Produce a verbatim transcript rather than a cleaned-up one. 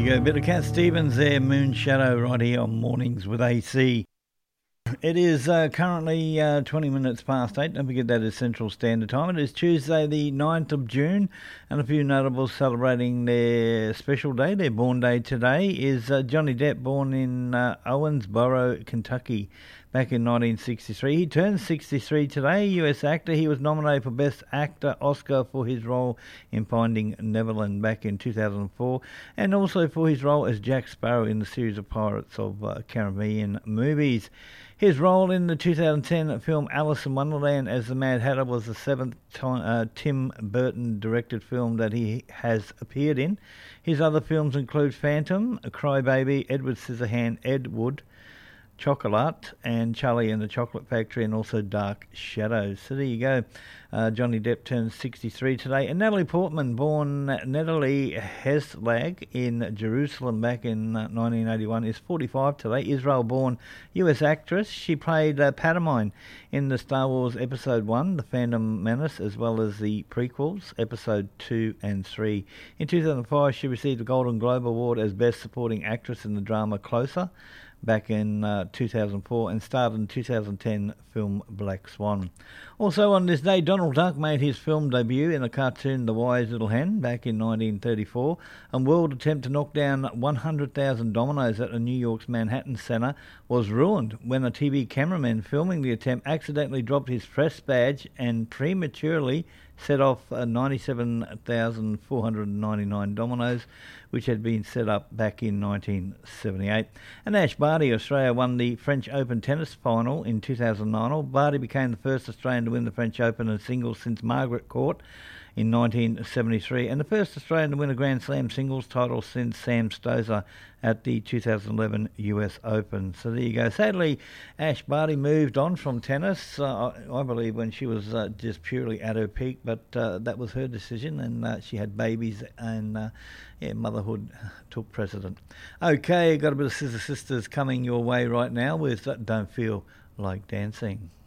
go. A bit of Cat Stevens there, Moon Shadow, right here on Mornings with A C. It is uh, currently uh, twenty minutes past eight. Don't forget that is Central Standard Time. It is Tuesday the ninth of June, and a few notables celebrating their special day, their born day today, is uh, Johnny Depp, born in uh, Owensboro, Kentucky, back in nineteen sixty-three. He turned sixty-three today, U S actor. He was nominated for Best Actor Oscar for his role in Finding Neverland back in two thousand four, and also for his role as Jack Sparrow in the series of Pirates of uh, Caribbean movies. His role in the two thousand ten film Alice in Wonderland as the Mad Hatter was the seventh time, uh, Tim Burton-directed film that he has appeared in. His other films include Phantom, Cry Baby, Edward Scissorhand, Ed Wood, Chocolat, and Charlie and the Chocolate Factory, and also Dark Shadows. So there you go. Uh, Johnny Depp turns sixty-three today. And Natalie Portman, born Natalie Heslag in Jerusalem back in uh, nineteen eighty-one, is forty-five today. Israel-born U S actress. She played uh, Padmé in the Star Wars Episode one, The Phantom Menace, as well as the prequels, Episode two and three. In two thousand five, she received a Golden Globe Award as Best Supporting Actress in the drama Closer back in uh, two thousand four, and starred in two thousand ten film Black Swan. Also on this day, Donald Duck made his film debut in the cartoon The Wise Little Hen back in nineteen thirty-four. A world attempt to knock down one hundred thousand dominoes at a New York's Manhattan Center was ruined when a T V cameraman filming the attempt accidentally dropped his press badge and prematurely set off uh, ninety-seven thousand four hundred ninety-nine dominoes, which had been set up back in nineteen seventy-eight. And Ash Barty, Australia, won the French Open tennis final in two thousand nine. Barty became the first Australian to win the French Open in singles since Margaret Court in nineteen seventy-three, and the first Australian to win a Grand Slam singles title since Sam Stosur at the two thousand eleven U S Open. So there you go. Sadly, Ash Barty moved on from tennis, uh, I believe, when she was uh, just purely at her peak, but uh, that was her decision, and uh, she had babies, and uh, yeah, motherhood took precedent. Okay, got a bit of Scissor Sisters coming your way right now with uh, Don't Feel Like Dancing.